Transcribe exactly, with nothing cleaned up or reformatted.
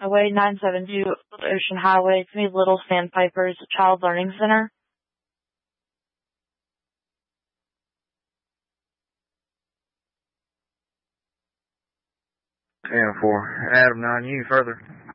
Highway nine seven two, Ocean Highway, to me Little Sandpipers Child Learning Center. ten four. Adam nine, you further.